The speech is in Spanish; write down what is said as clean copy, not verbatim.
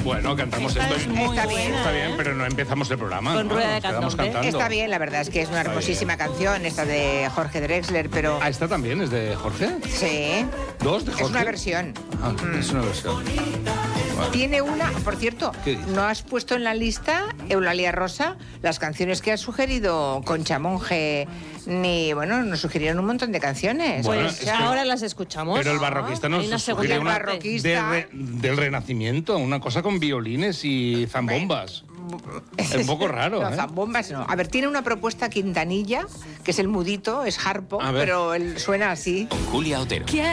Bueno, cantamos Esta esto. es muy Está bien. buena, Está bien, ¿eh? pero no empezamos el programa. Con ¿no? rueda de Nos quedamos cantante. cantando. Está bien, la verdad es que es una Está hermosísima canción, esta de Jorge Drexler, pero... Ah, esta también es de Jorge. Sí, ¿Dos de Jorge? es una versión. Ah, es una versión. Vale. Tiene una, por cierto, ¿Qué dice? ¿no has puesto en la lista, Eulalia Rosa, las canciones que ha sugerido Concha Monge? Nos sugirieron un montón de canciones. Bueno, Pues es que- ahora las escuchamos. Pero el barroquista Hay nos una sugiere segunda una parte. barroquista. del Renacimiento, una cosa con violines y zambombas. Es un poco raro, No, ¿eh? zambombas no. A ver, tiene una propuesta Quintanilla, que es el mudito, es harpo, A ver. pero él suena así. Con Julia Otero.